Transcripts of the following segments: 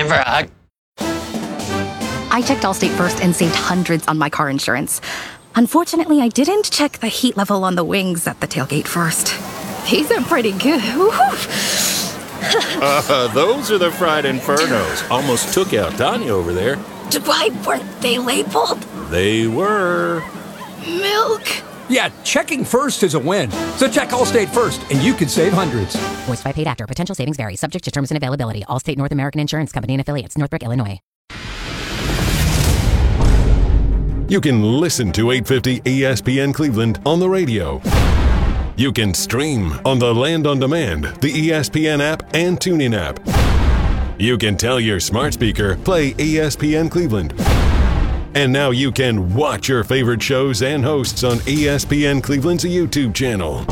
riding for a hug. I checked Allstate first and saved hundreds on my car insurance. Unfortunately, I didn't check the heat level on the wings at the tailgate first. These are pretty good. Those are the fried infernos. Almost took out Tanya over there. Why weren't they labeled? They were. Milk. Yeah, checking first is a win. So check Allstate first, and you could save hundreds. Voiced by paid actor. Potential savings vary. Subject to terms and availability. Allstate North American Insurance Company and affiliates. Northbrook, Illinois. You can listen to 850 ESPN Cleveland on the radio. You can stream on the Land on Demand, the ESPN app, and TuneIn app. You can tell your smart speaker, play ESPN Cleveland. And now you can watch your favorite shows and hosts on ESPN Cleveland's YouTube channel.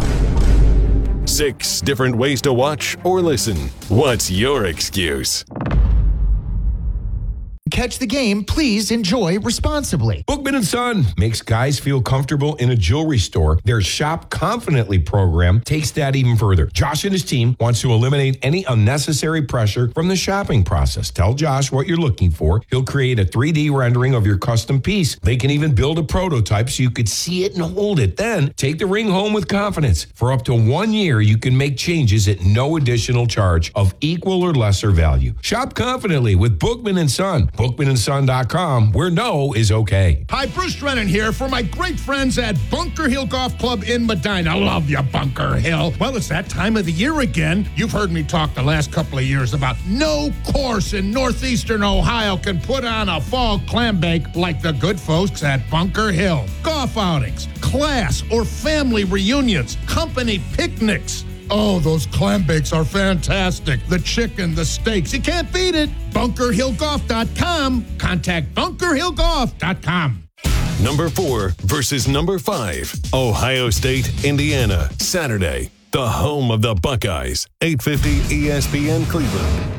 6 different ways to watch or listen. What's your excuse? Catch the game. Please enjoy responsibly. Bookman & Son makes guys feel comfortable in a jewelry store. Their Shop Confidently program takes that even further. Josh and his team wants to eliminate any unnecessary pressure from the shopping process. Tell Josh what you're looking for. He'll create a 3D rendering of your custom piece. They can even build a prototype so you could see it and hold it. Then take the ring home with confidence. For up to 1 year, you can make changes at no additional charge of equal or lesser value. Shop confidently with Bookman & Son. BookmanandSon.com, where no is okay. Hi, Bruce Drennan here for my great friends at Bunker Hill Golf Club in Medina. Love you, Bunker Hill. Well, it's that time of the year again. You've heard me talk the last couple of years about no course in northeastern Ohio can put on a fall clam bake like the good folks at Bunker Hill. Golf outings, class or family reunions, company picnics. Oh, those clam bakes are fantastic. The chicken, the steaks, you can't beat it. BunkerHillGolf.com. Contact BunkerHillGolf.com. Number 4 versus number 5. Ohio State, Indiana. Saturday. The home of the Buckeyes. 850 ESPN Cleveland.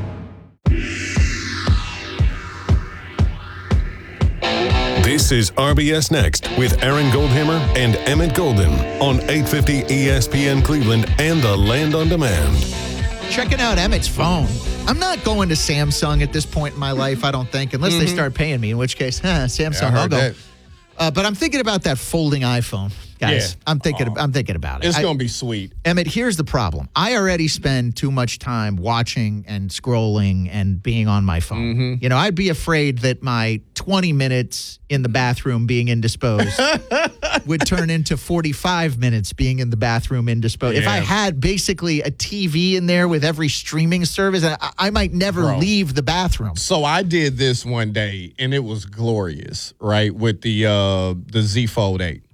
This is RBS Next with Aaron Goldhammer and Emmett Golden on 850 ESPN Cleveland and the Land on Demand. Checking out Emmett's phone. I'm not going to Samsung at this point in my life, I don't think, unless they start paying me, in which case, Samsung, I'll go. But I'm thinking about that folding iPhone, guys. Yeah. I'm thinking about it. It's going to be sweet. Emmett, here's the problem. I already spend too much time watching and scrolling and being on my phone. Mm-hmm. You know, I'd be afraid that my 20 minutes in the bathroom being indisposed would turn into 45 minutes being in the bathroom indisposed. Yeah. If I had basically a TV in there with every streaming service, I might never leave the bathroom. So I did this one day, and it was glorious, right, with the Z Fold 8.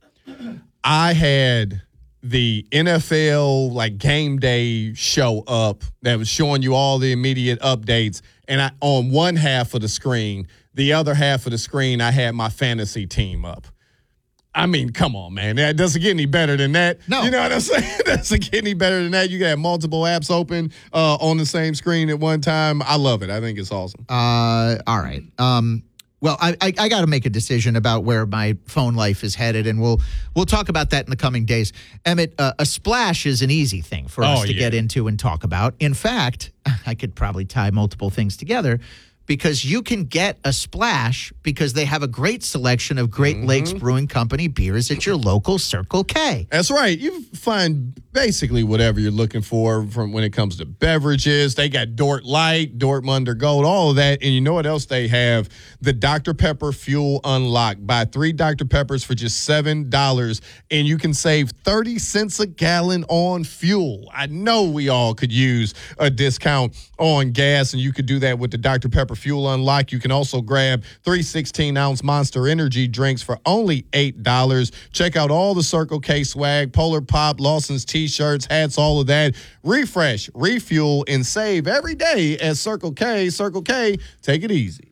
I had the NFL like game day show up that was showing you all the immediate updates, and on one half of the screen, the other half of the screen, I had my fantasy team up. I mean, come on, man. That doesn't get any better than that. No. You know what I'm saying? Doesn't get any better than that. You can have multiple apps open on the same screen at one time. I love it. I think it's awesome. All right. Well, I got to make a decision about where my phone life is headed, and we'll talk about that in the coming days. Emmett, a splash is an easy thing for us to get into and talk about. In fact, I could probably tie multiple things together because you can get a splash because they have a great selection of Great Lakes Brewing Company beers at your local Circle K. That's right. You find basically whatever you're looking for from when it comes to beverages. They got Dort Light, Dortmunder Gold, all of that. And you know what else they have? The Dr. Pepper Fuel Unlocked. Buy 3 Dr. Peppers for just $7, and you can save 30 cents a gallon on fuel. I know we all could use a discount on gas, and you could do that with the Dr. Pepper Fuel Unlocked. You can also grab 3 16-ounce Monster Energy drinks for only $8. Check out all the Circle K swag, Polar Pop, Lawson's T-shirts, hats, all of that. Refresh, refuel, and save every day at Circle K. Circle K, take it easy.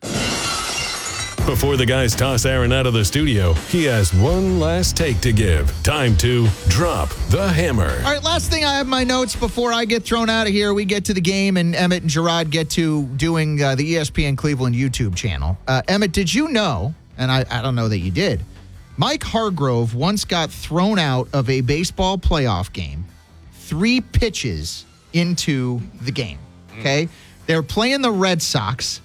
Before the guys toss Aaron out of the studio, he has one last take to give. Time to drop the hammer. All right, last thing I have in my notes before I get thrown out of here. We get to the game, and Emmett and Gerard get to doing the ESPN Cleveland YouTube channel. Emmett, did you know, and I don't know that you did, Mike Hargrove once got thrown out of a baseball playoff game 3 pitches into the game, okay? They were playing the Red Sox.